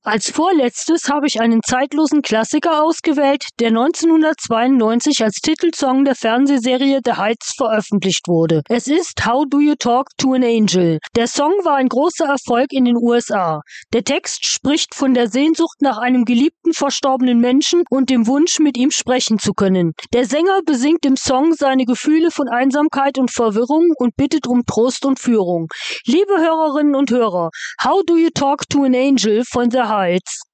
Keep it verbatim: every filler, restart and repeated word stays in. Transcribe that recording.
Als vorletztes habe ich einen zeitlosen Klassiker ausgewählt, der neunzehnhundertzweiundneunzig als Titelsong der Fernsehserie The Heights veröffentlicht wurde. Es ist How Do You Talk to an Angel? Der Song war ein großer Erfolg in den U S A. Der Text spricht von der Sehnsucht nach einem geliebten verstorbenen Menschen und dem Wunsch, mit ihm sprechen zu können. Der Sänger besingt im Song seine Gefühle von Einsamkeit und Verwirrung und bittet um Trost und Führung. Liebe Hörerinnen und Hörer, How Do You Talk to an Angel von The Heights?